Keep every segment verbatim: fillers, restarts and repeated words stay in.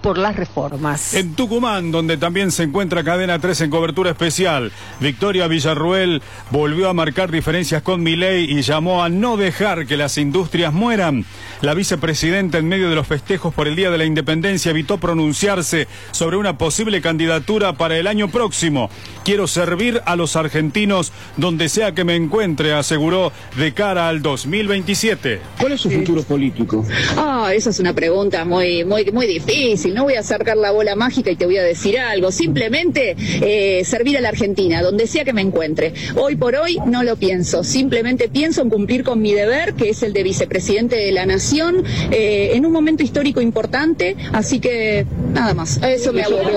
por las reformas. En Tucumán, donde también se encuentra Cadena tres en cobertura especial, Victoria Villarruel volvió a marcar diferencias con Milei y llamó a no dejar que las industrias mueran. La vicepresidenta, en medio de los festejos por el Día de la Independencia, evitó pronunciarse sobre una posible candidatura para el año próximo. Quiero servir a los argentinos donde sea que me encuentre, aseguró, de cara al dos mil veintisiete. ¿Cuál es su futuro político? Ah, esa es una pregunta muy, muy, muy difícil. No voy a acercar la bola mágica y te voy a decir algo. Simplemente eh, servir a la Argentina, donde sea que me encuentre. Hoy por hoy no lo pienso. Simplemente pienso en cumplir con mi deber, que es el de vicepresidente de la Nación, eh, en un momento histórico importante. Así que nada más. A eso me aboco.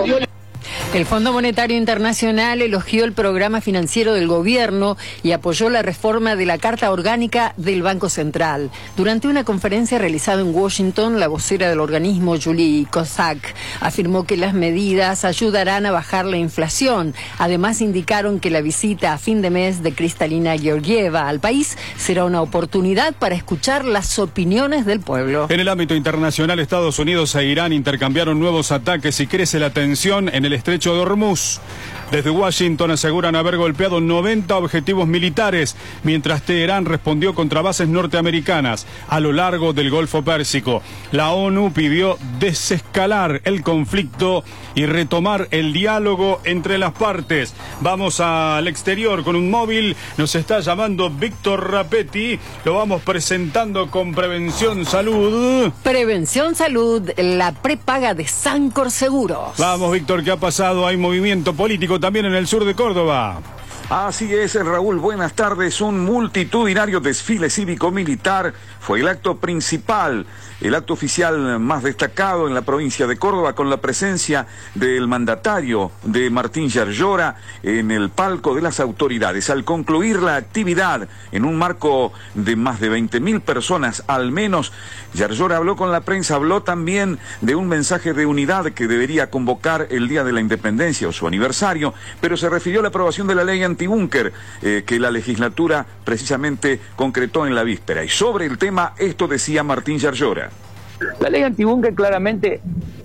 El Fondo Monetario Internacional elogió el programa financiero del gobierno y apoyó la reforma de la Carta Orgánica del Banco Central. Durante una conferencia realizada en Washington, la vocera del organismo, Julie Kozak, afirmó que las medidas ayudarán a bajar la inflación. Además, indicaron que la visita a fin de mes de Kristalina Georgieva al país será una oportunidad para escuchar las opiniones del pueblo. En el ámbito internacional, Estados Unidos e Irán intercambiaron nuevos ataques y crece la tensión en el estrecho de Hormuz. Desde Washington aseguran haber golpeado noventa objetivos militares, mientras Teherán respondió contra bases norteamericanas a lo largo del Golfo Pérsico. La ONU pidió desescalar el conflicto y retomar el diálogo entre las partes. Vamos al exterior con un móvil. Nos está llamando Víctor Rapetti. Lo vamos presentando con Prevención Salud. Prevención Salud, la prepaga de Sancor Seguros. Vamos, Víctor, ¿qué ha pasado? Hay movimiento político también en el sur de Córdoba. Así es, Raúl, buenas tardes. Un multitudinario desfile cívico-militar fue el acto principal, el acto oficial más destacado en la provincia de Córdoba, con la presencia del mandatario de Martín Yarlora en el palco de las autoridades. Al concluir la actividad, en un marco de más de veinte mil personas al menos, Yarlora habló con la prensa, habló también de un mensaje de unidad que debería convocar el Día de la Independencia o su aniversario, pero se refirió a la aprobación de la ley antibúnker eh, que la legislatura precisamente concretó en la víspera. Y sobre el tema, esto decía Martín Yarlora. La ley antibúnker claramente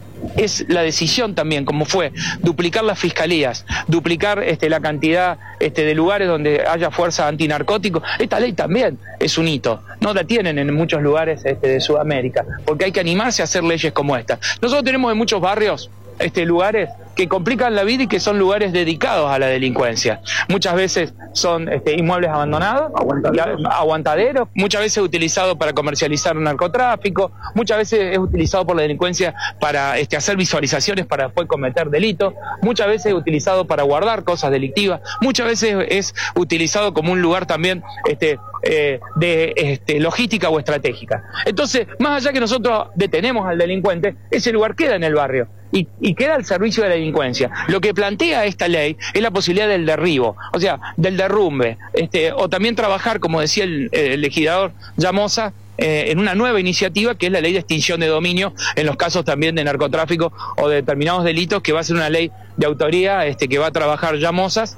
es la decisión también, como fue duplicar las fiscalías, duplicar este, la cantidad este, de lugares donde haya fuerza antinarcótico. Esta ley también es un hito, no la tienen en muchos lugares este, de Sudamérica, porque hay que animarse a hacer leyes como esta. Nosotros tenemos en muchos barrios este, lugares que complican la vida y que son lugares dedicados a la delincuencia. Muchas veces son este, inmuebles abandonados, aguantaderos. aguantaderos, muchas veces utilizados para comercializar un narcotráfico, muchas veces es utilizado por la delincuencia para este, hacer visualizaciones para después cometer delitos, muchas veces es utilizado para guardar cosas delictivas, muchas veces es utilizado como un lugar también este, eh, de este, logística o estratégica. Entonces, más allá que nosotros detenemos al delincuente, ese lugar queda en el barrio. Y, y queda al servicio de la delincuencia. Lo que plantea esta ley es la posibilidad del derribo, o sea, del derrumbe, este, o también trabajar, como decía el, el legislador Llamosa, eh, en una nueva iniciativa que es la ley de extinción de dominio en los casos también de narcotráfico o de determinados delitos, que va a ser una ley de autoría este, que va a trabajar Llamosas.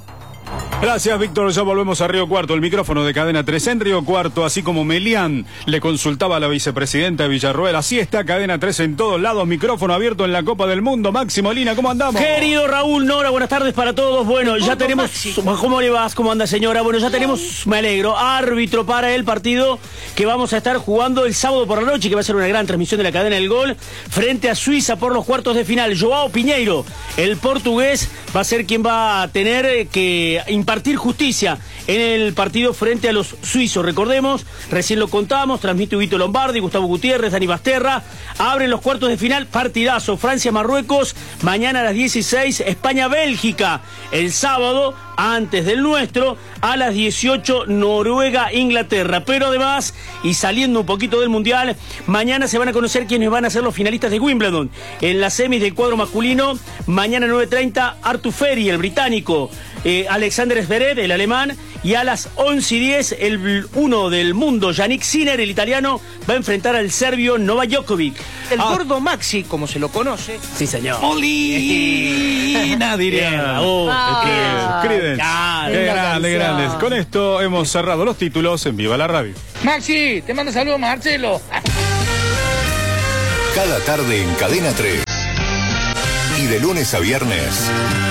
Gracias, Víctor. Ya volvemos a Río Cuarto. El micrófono de Cadena tres en Río Cuarto, así como Melián le consultaba a la vicepresidenta Villarruel. Así está Cadena tres en todos lados. Micrófono abierto en la Copa del Mundo. Máximo Lina, ¿cómo andamos? Querido Raúl, Nora, buenas tardes para todos. Bueno, ya tenemos... Máximo. ¿Cómo le vas? ¿Cómo anda, señora? Bueno, ya tenemos, me alegro, árbitro para el partido que vamos a estar jugando el sábado por la noche, que va a ser una gran transmisión de la cadena del gol, frente a Suiza por los cuartos de final. Joao Piñeiro, el portugués, va a ser quien va a tener que impartir justicia en el partido frente a los suizos. Recordemos, recién lo contamos, transmite Huguito Lombardi, Gustavo Gutiérrez, Dani Basterra. Abren los cuartos de final, partidazo, Francia-Marruecos, mañana a las dieciséis, España-Bélgica, el sábado, antes del nuestro, a las dieciocho, Noruega-Inglaterra. Pero además, y saliendo un poquito del Mundial, mañana se van a conocer quiénes van a ser los finalistas de Wimbledon. En las semis del cuadro masculino, mañana nueve treinta, Artur Feri, el británico, eh, Alexander Zverev, el alemán, y a las once y diez, el uno del mundo, Yannick Sinner, el italiano, va a enfrentar al serbio Novak Djokovic. El ah. gordo Maxi, como se lo conoce. Sí, señor. Molina, diría. Oh, ah, Creedence. Ah, Qué grande, grandes. Con esto hemos cerrado los títulos en Viva la Radio. Maxi, te mando saludos, Marcelo. Cada tarde en Cadena tres. Y de lunes a viernes,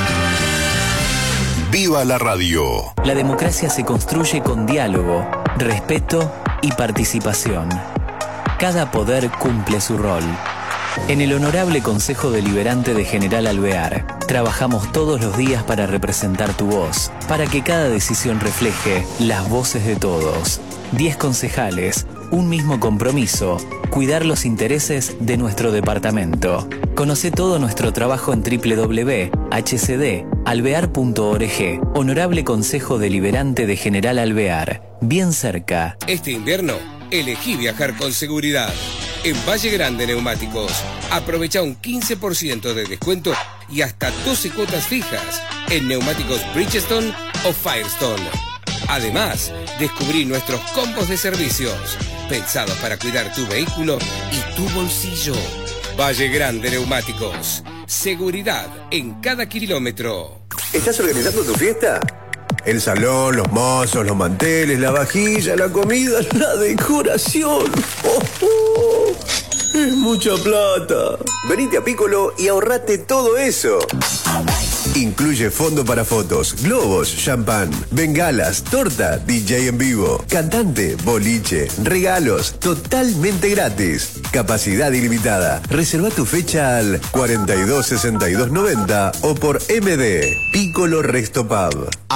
¡viva la radio! La democracia se construye con diálogo, respeto y participación. Cada poder cumple su rol. En el Honorable Consejo Deliberante de General Alvear, trabajamos todos los días para representar tu voz, para que cada decisión refleje las voces de todos. Diez concejales, un mismo compromiso, cuidar los intereses de nuestro departamento. Conoce todo nuestro trabajo en doble u doble u doble u punto h c d alvear punto org. Honorable Consejo Deliberante de General Alvear, bien cerca. Este invierno, elegí viajar con seguridad. En Valle Grande Neumáticos, aprovecha un quince por ciento de descuento y hasta doce cuotas fijas en neumáticos Bridgestone o Firestone. Además, descubrí nuestros combos de servicios, pensados para cuidar tu vehículo y tu bolsillo. Valle Grande Neumáticos, seguridad en cada kilómetro. ¿Estás organizando tu fiesta? El salón, los mozos, los manteles, la vajilla, la comida, la decoración. ¡Oh, oh! Es mucha plata. Venite a Piccolo y ahorrate todo eso. Incluye fondo para fotos, globos, champán, bengalas, torta, D J en vivo, cantante, boliche, regalos, totalmente gratis. Capacidad ilimitada. Reserva tu fecha al cuarenta y dos sesenta y dos noventa o por M D. Piccolo Resto Pub.